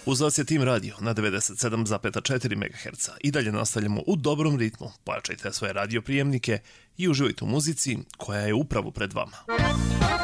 Uz vas je Tim Radio na 97,4 MHz. I dalje nastavljamo u dobrom ritmu. Pojačajte svoje radioprijemnike i uživajte u muzici koja je upravo pred vama.